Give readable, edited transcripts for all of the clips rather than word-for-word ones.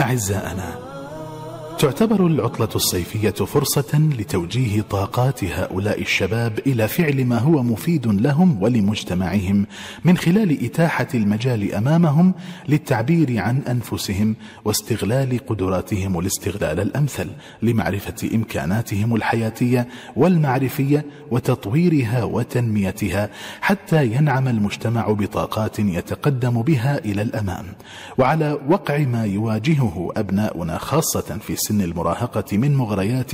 أعزائنا، تعتبر العطلة الصيفية فرصة لتوجيه طاقات هؤلاء الشباب إلى فعل ما هو مفيد لهم ولمجتمعهم، من خلال إتاحة المجال أمامهم للتعبير عن أنفسهم واستغلال قدراتهم الاستغلال الأمثل لمعرفة إمكاناتهم الحياتية والمعرفية وتطويرها وتنميتها، حتى ينعم المجتمع بطاقات يتقدم بها إلى الأمام. وعلى وقع ما يواجهه أبناؤنا خاصة في سن المراهقة من مغريات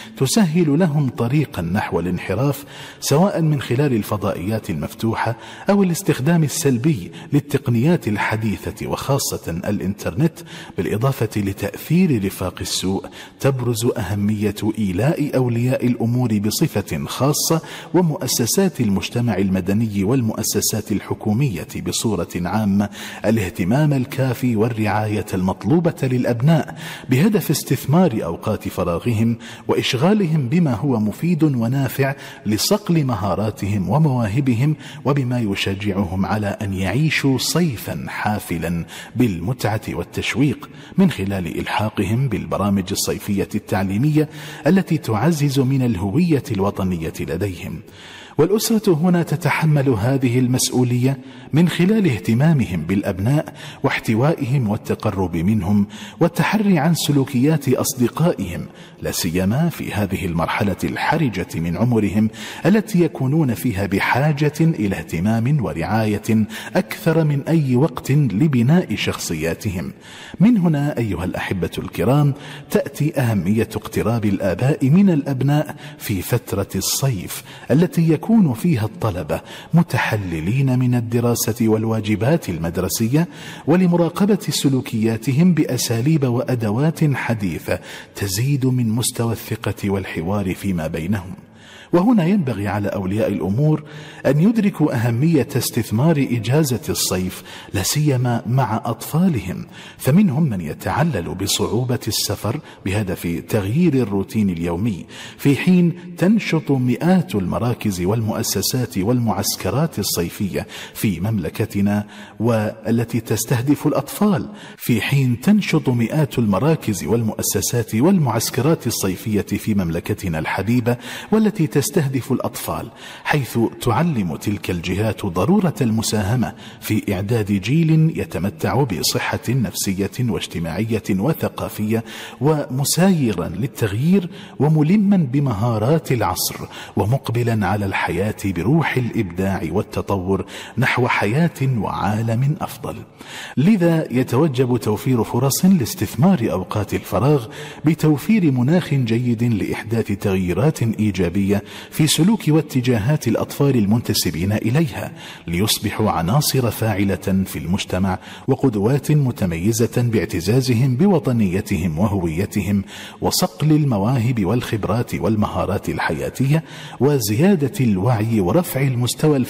تسهل لهم طريقا نحو الانحراف، سواء من خلال الفضائيات المفتوحة أو الاستخدام السلبي للتقنيات الحديثة وخاصة الإنترنت، بالإضافة لتأثير رفاق السوء، تبرز أهمية إيلاء أولياء الأمور بصفة خاصة ومؤسسات المجتمع المدني والمؤسسات الحكومية بصورة عامة الاهتمام الكافي والرعاية المطلوبة للأبناء، بهدف استثمار أوقات فراغهم وإشغالهم بما هو مفيد ونافع لصقل مهاراتهم ومواهبهم، وبما يشجعهم على أن يعيشوا صيفا حافلا بالمتعة والتشويق، من خلال إلحاقهم بالبرامج الصيفية التعليمية التي تعزز من الهوية الوطنية لديهم. والأسرة هنا تتحمل هذه المسؤولية من خلال اهتمامهم بالأبناء واحتوائهم والتقرب منهم والتحري عن سلوكيات أصدقائهم، لا سيما في هذه المرحلة الحرجة من عمرهم التي يكونون فيها بحاجة إلى اهتمام ورعاية أكثر من أي وقت لبناء شخصياتهم. من هنا أيها الأحبة الكرام تأتي أهمية اقتراب الآباء من الأبناء في فترة الصيف التي يكون فيها الطلبة متحللين من الدراسة والواجبات المدرسية، ولمراقبة سلوكياتهم بأساليب وأدوات حديثة تزيد من مستوى الثقة والحوار فيما بينهم. وهنا ينبغي على أولياء الأمور أن يدركوا أهمية استثمار إجازة الصيف، لا سيما مع أطفالهم، فمنهم من يتعلل بصعوبة السفر بهدف تغيير الروتين اليومي، في حين تنشط مئات المراكز والمؤسسات والمعسكرات الصيفية في مملكتنا والتي تستهدف الأطفال، في حين تنشط مئات المراكز والمؤسسات والمعسكرات الصيفية في مملكتنا الحبيبة والتي تستهدف الأطفال، حيث تعلم تلك الجهات ضرورة المساهمة في إعداد جيل يتمتع بصحة نفسية واجتماعية وثقافية، ومسايرا للتغيير وملما بمهارات العصر، ومقبلا على الحياة بروح الإبداع والتطور نحو حياة وعالم أفضل. لذا يتوجب توفير فرص لاستثمار أوقات الفراغ بتوفير مناخ جيد لإحداث تغييرات إيجابية في سلوك واتجاهات الأطفال المنتسبين إليها، ليصبحوا عناصر فاعلة في المجتمع وقدوات متميزة باعتزازهم بوطنيتهم وهويتهم، وصقل المواهب والخبرات والمهارات الحياتية، وزيادة الوعي ورفع المستوى